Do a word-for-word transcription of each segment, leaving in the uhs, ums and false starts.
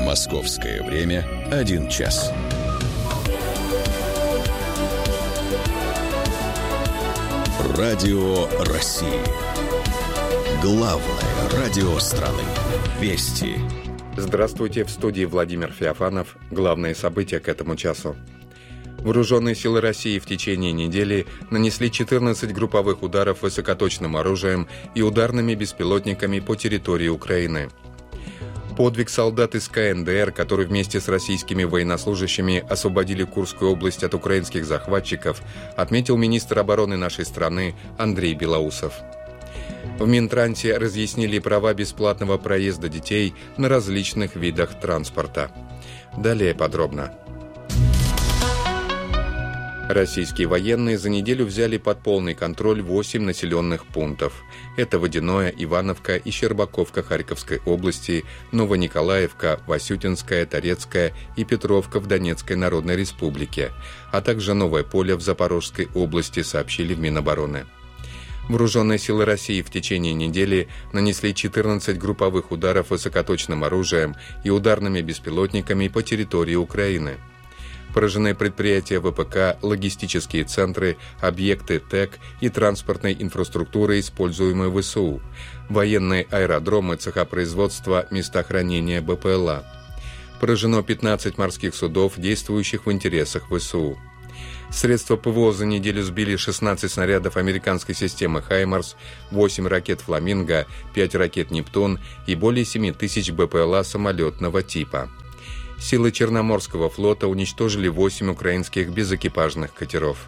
Московское время один час. Радио России. Главное радио страны. Вести. Здравствуйте, в студии Владимир Феофанов. Главные события к этому часу. Вооруженные силы России в течение недели нанесли четырнадцать групповых ударов высокоточным оружием и ударными беспилотниками по территории Украины. Подвиг солдат из ка эн дэ эр, которые вместе с российскими военнослужащими освободили Курскую область от украинских захватчиков, отметил министр обороны нашей страны Андрей Белоусов. В Минтрансе разъяснили права бесплатного проезда детей на различных видах транспорта. Далее подробно. Российские военные за неделю взяли под полный контроль восемь населенных пунктов. Это Водяное, Ивановка и Щербаковка Харьковской области, Новониколаевка, Васютинская, Торецкая и Петровка в Донецкой Народной Республике, а также Новое Поле в Запорожской области, сообщили в Минобороны. Вооруженные силы России в течение недели нанесли четырнадцать групповых ударов высокоточным оружием и ударными беспилотниками по территории Украины. Поражены предприятия вэ пэ ка, логистические центры, объекты ТЭК и транспортной инфраструктуры, используемые вэ эс у, военные аэродромы, цеха производства, места хранения бэ пэ эл а. Поражено пятнадцать морских судов, действующих в интересах вэ эс у. Средства пэ вэ о за неделю сбили шестнадцать снарядов американской системы «Хаймарс», восемь ракет «Фламинго», пять ракет «Нептун» и более семи тысяч бэ пэ эл а самолетного типа. Силы Черноморского флота уничтожили восемь украинских безэкипажных катеров.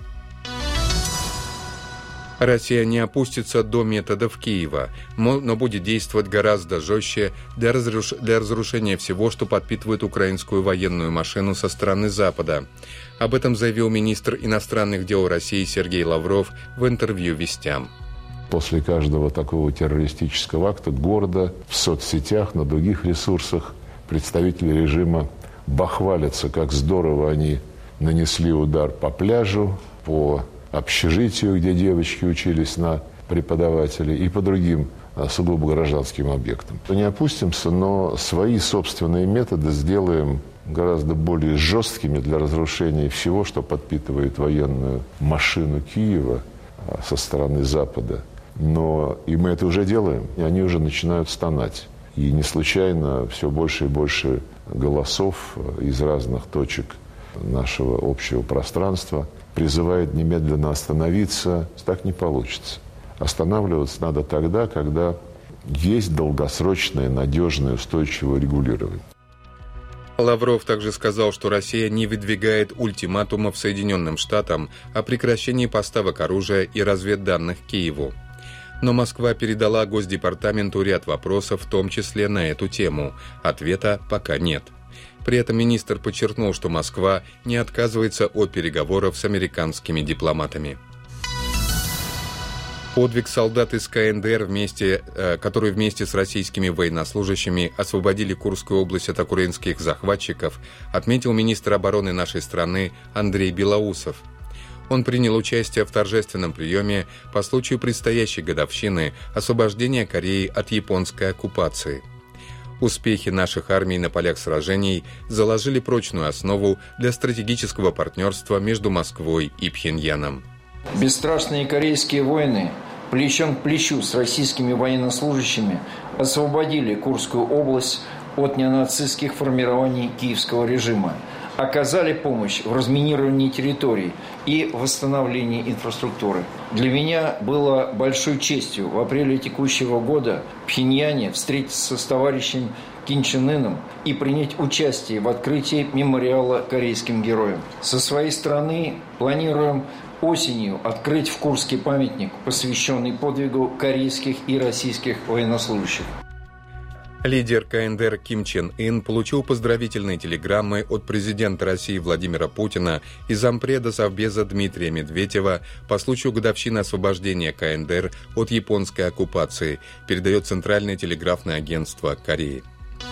Россия не опустится до методов Киева, но будет действовать гораздо жестче для, разруш... для разрушения всего, что подпитывает украинскую военную машину со стороны Запада. Об этом заявил министр иностранных дел России Сергей Лавров в интервью «Вестям». После каждого такого террористического акта города, в соцсетях, на других ресурсах представители режима бахвалятся, как здорово они нанесли удар по пляжу, по общежитию, где девочки учились на преподавателей, и по другим а, сугубо гражданским объектам. Не опустимся, но свои собственные методы сделаем гораздо более жесткими для разрушения всего, что подпитывает военную машину Киева а, со стороны Запада. Но и мы это уже делаем, и они уже начинают стонать. И не случайно все больше и больше голосов из разных точек нашего общего пространства призывает немедленно остановиться. Так не получится. Останавливаться надо тогда, когда есть долгосрочное, надежное, устойчивое регулирование. Лавров также сказал, что Россия не выдвигает ультиматумов Соединенным Штатам о прекращении поставок оружия и разведданных Киеву. Но Москва передала Госдепартаменту ряд вопросов, в том числе на эту тему. Ответа пока нет. При этом министр подчеркнул, что Москва не отказывается от переговоров с американскими дипломатами. Подвиг солдат из ка эн дэ эр, вместе, э, которые вместе с российскими военнослужащими освободили Курскую область от украинских захватчиков, отметил министр обороны нашей страны Андрей Белоусов. Он принял участие в торжественном приеме по случаю предстоящей годовщины освобождения Кореи от японской оккупации. Успехи наших армий на полях сражений заложили прочную основу для стратегического партнерства между Москвой и Пхеньяном. Бесстрашные корейские воины плечом к плечу с российскими военнослужащими освободили Курскую область от неонацистских формирований киевского режима, оказали помощь в разминировании территорий и восстановлении инфраструктуры. Для меня было большой честью в апреле текущего года в Пхеньяне встретиться с товарищем Ким Чен Ыном и принять участие в открытии мемориала корейским героям. Со своей стороны планируем осенью открыть в Курске памятник, посвященный подвигу корейских и российских военнослужащих. Лидер ка эн дэ эр Ким Чен Ын получил поздравительные телеграммы от президента России Владимира Путина и зампреда Совбеза Дмитрия Медведева по случаю годовщины освобождения ка эн дэ эр от японской оккупации, передает Центральное телеграфное агентство Кореи.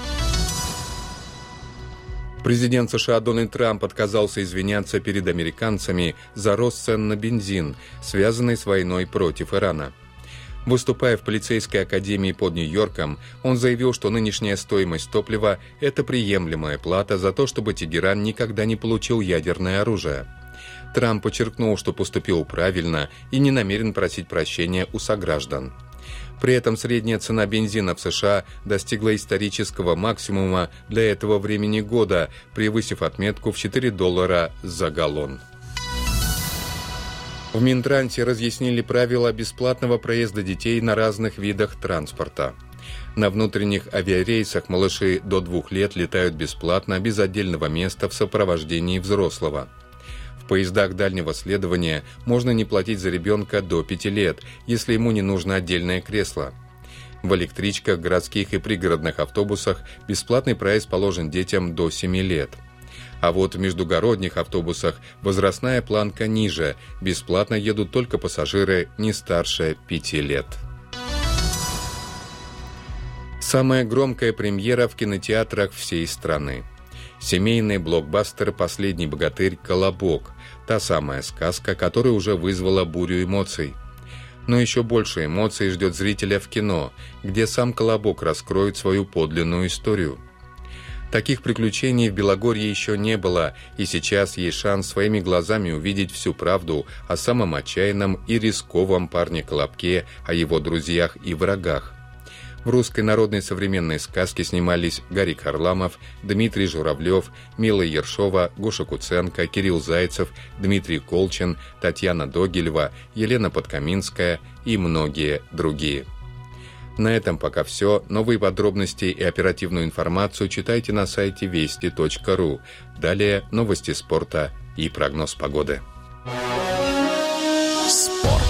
Президент США Дональд Трамп отказался извиняться перед американцами за рост цен на бензин, связанный с войной против Ирана. Выступая в полицейской академии под Нью-Йорком, он заявил, что нынешняя стоимость топлива – это приемлемая плата за то, чтобы Тегеран никогда не получил ядерное оружие. Трамп подчеркнул, что поступил правильно и не намерен просить прощения у сограждан. При этом средняя цена бензина в США достигла исторического максимума для этого времени года, превысив отметку в четыре доллара за галлон. В Минтрансе разъяснили правила бесплатного проезда детей на разных видах транспорта. На внутренних авиарейсах малыши до двух лет летают бесплатно, без отдельного места в сопровождении взрослого. В поездах дальнего следования можно не платить за ребенка до пяти лет, если ему не нужно отдельное кресло. В электричках, городских и пригородных автобусах бесплатный проезд положен детям до семи лет. А вот в междугородних автобусах возрастная планка ниже, бесплатно едут только пассажиры не старше пяти лет. Самая громкая премьера в кинотеатрах всей страны. Семейный блокбастер «Последний богатырь. Колобок». Та самая сказка, которая уже вызвала бурю эмоций. Но еще больше эмоций ждет зрителя в кино, где сам Колобок раскроет свою подлинную историю. Таких приключений в Белогорье еще не было, и сейчас есть шанс своими глазами увидеть всю правду о самом отчаянном и рисковом парне Колобке, о его друзьях и врагах. В русской народной современной сказке снимались Гарик Харламов, Дмитрий Журавлев, Мила Ершова, Гоша Куценко, Кирилл Зайцев, Дмитрий Колчин, Татьяна Догилева, Елена Подкаминская и многие другие. На этом пока все. Новые подробности и оперативную информацию читайте на сайте вести точка ру. Далее новости спорта и прогноз погоды. Спорт.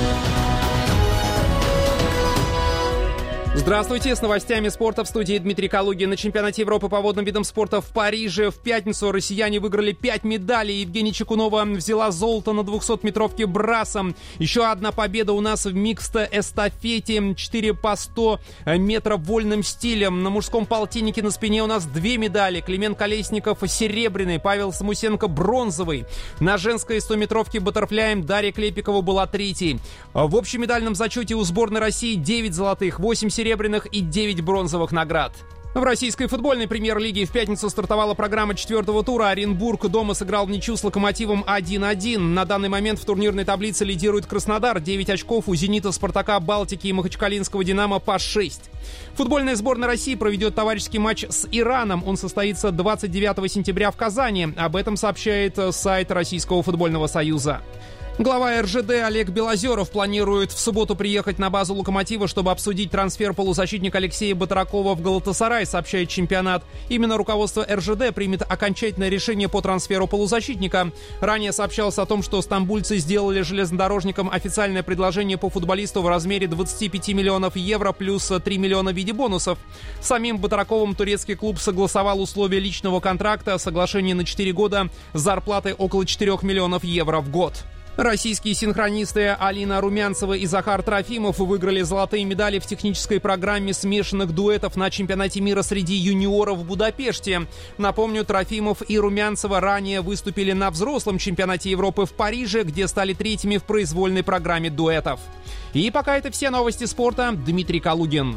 Здравствуйте, с новостями спорта в студии Дмитрий Калугин. На чемпионате Европы по водным видам спорта в Париже в пятницу россияне выиграли пять медалей. Евгения Чекунова взяла золото на двухсотметровке брасом. Еще одна победа у нас в микс-эстафете четыре по сто метров вольным стилем. На мужском полтиннике на спине у нас две медали. Климент Колесников серебряный, Павел Самусенко бронзовый. На женской стометровке баттерфляем Дарья Клепикова была третьей. В общем медальном зачете у сборной России девять золотых, восемь серебряных и девять бронзовых наград. В российской футбольной премьер-лиге в пятницу стартовала программа четвертого тура. Оренбург дома сыграл в ничью с Локомотивом один один. На данный момент в турнирной таблице лидирует Краснодар. девять очков у Зенита, Спартака, Балтики и Махачкалинского Динамо по шесть. Футбольная сборная России проведет товарищеский матч с Ираном. Он состоится двадцать девятого сентября в Казани. Об этом сообщает сайт Российского футбольного союза. Глава эр жэ дэ Олег Белозеров планирует в субботу приехать на базу «Локомотива», чтобы обсудить трансфер полузащитника Алексея Батракова в «Галатасарай», сообщает «Чемпионат». Именно руководство эр жэ дэ примет окончательное решение по трансферу полузащитника. Ранее сообщалось о том, что стамбульцы сделали железнодорожникам официальное предложение по футболисту в размере двадцати пяти миллионов евро плюс три миллиона в виде бонусов. Самим Батраковым турецкий клуб согласовал условия личного контракта, соглашение на четыре года с зарплатой около четырёх миллионов евро в год. Российские синхронисты Алина Румянцева и Захар Трофимов выиграли золотые медали в технической программе смешанных дуэтов на чемпионате мира среди юниоров в Будапеште. Напомню, Трофимов и Румянцева ранее выступили на взрослом чемпионате Европы в Париже, где стали третьими в произвольной программе дуэтов. И пока это все новости спорта. Дмитрий Калугин.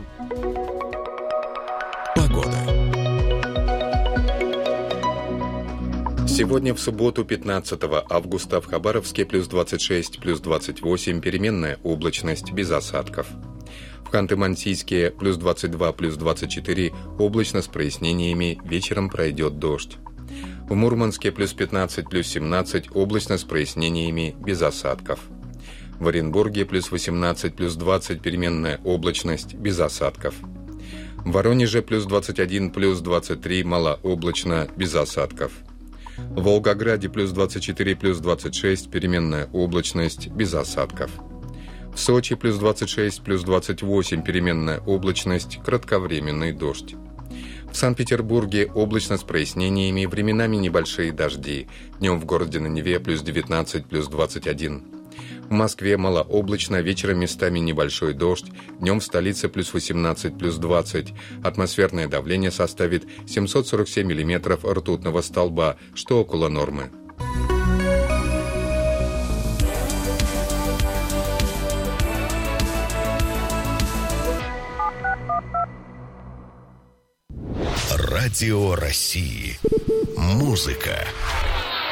Погода. Сегодня в субботу, пятнадцатого августа, в Хабаровске плюс двадцать шесть, плюс двадцать восемь, переменная облачность, без осадков. В Ханты-Мансийске плюс двадцать два, плюс двадцать четыре, облачно с прояснениями, вечером пройдет дождь. В Мурманске плюс пятнадцать, плюс семнадцать, облачно с прояснениями, без осадков. В Оренбурге плюс восемнадцать, плюс двадцать, переменная облачность, без осадков. В Воронеже плюс двадцать один, плюс двадцать три, малооблачно, без осадков. В Волгограде плюс двадцать четыре, плюс двадцать шесть, переменная облачность, без осадков. В Сочи плюс двадцать шесть, плюс двадцать восемь, переменная облачность, кратковременный дождь. В Санкт-Петербурге облачно с прояснениями, временами небольшие дожди. Днем в городе на Неве плюс девятнадцать, плюс двадцать один. В Москве малооблачно, вечером местами небольшой дождь, днем в столице плюс восемнадцать, плюс двадцать. Атмосферное давление составит семьсот сорок семь миллиметров ртутного столба, что около нормы. Радио России. Музыка